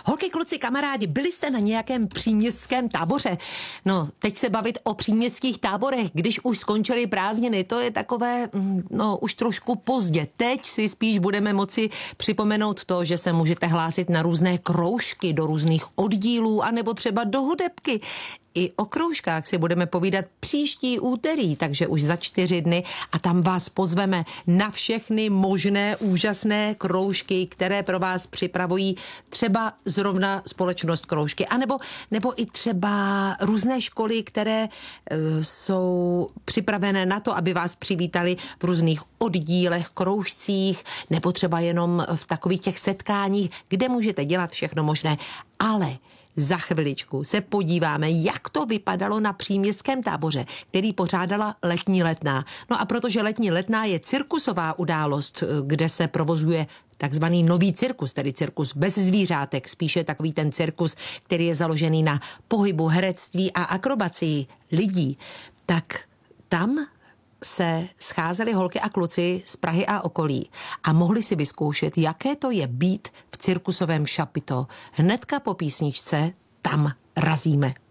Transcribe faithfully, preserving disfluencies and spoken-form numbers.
Holky, kluci, kamarádi, byli jste na nějakém příměstském táboře? No, teď se bavit o příměstských táborech, když už skončily prázdniny, to je takové, no, už trošku pozdě. Teď si spíš budeme moci připomenout to, že se můžete hlásit na různé kroužky, do různých oddílů, anebo třeba do hudebky. I o kroužkách si budeme povídat příští úterý, takže už za čtyři dny a tam vás pozveme na všechny možné úžasné kroužky, které pro vás připravují třeba zrovna společnost kroužky, anebo nebo i třeba různé školy, které uh, jsou připravené na to, aby vás přivítali v různých oddílech, kroužcích, nebo třeba jenom v takových těch setkáních, kde můžete dělat všechno možné. Ale za chviličku se podíváme, jak to vypadalo na příměstském táboře, který pořádala Letní letná. No a protože Letní letná je cirkusová událost, kde se provozuje takzvaný nový cirkus, tedy cirkus bez zvířátek, spíše takový ten cirkus, který je založený na pohybu, herectví a akrobacii lidí, tak tam se scházeli holky a kluci z Prahy a okolí a mohli si vyzkoušet, jaké to je být v cirkusovém šapito. Hnedka po písničce tam razíme.